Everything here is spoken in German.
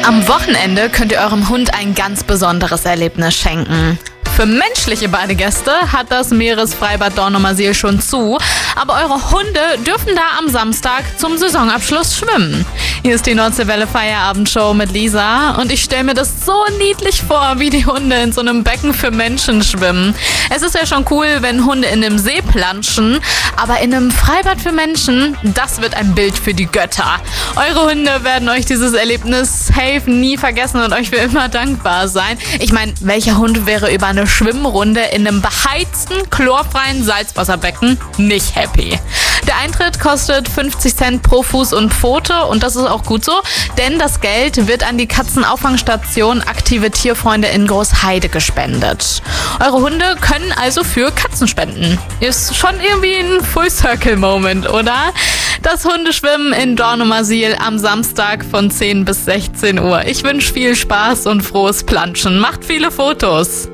Am Wochenende könnt ihr eurem Hund ein ganz besonderes Erlebnis schenken. Für menschliche Badegäste hat das Meeresfreibad Dornumersiel schon zu, aber eure Hunde dürfen da am Samstag zum Saisonabschluss schwimmen. Hier ist die Nordseewelle Feierabendshow mit Lisa und ich stelle mir das so niedlich vor, wie die Hunde in so einem Becken für Menschen schwimmen. Es ist ja schon cool, wenn Hunde in einem See planschen, aber in einem Freibad für Menschen, das wird ein Bild für die Götter. Eure Hunde werden euch dieses Erlebnis safe nie vergessen und euch für immer dankbar sein. Ich meine, welcher Hund wäre über eine Schwimmrunde in einem beheizten, chlorfreien Salzwasserbecken nicht happy? Der Eintritt kostet 50 Cent pro Fuß und Pfote und das ist auch gut so, denn das Geld wird an die Katzenauffangstation Aktive Tierfreunde in Großheide gespendet. Eure Hunde können also für Katzen spenden. Ist schon irgendwie ein Full-Circle-Moment, oder? Das Hundeschwimmen in Dornumersiel am Samstag von 10 bis 16 Uhr. Ich wünsche viel Spaß und frohes Planschen. Macht viele Fotos.